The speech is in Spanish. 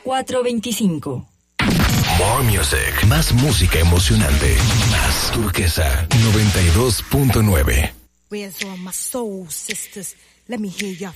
425. More music. Más música emocionante. Más Turquesa 92.9. Where's all my soul sisters? Let me hear your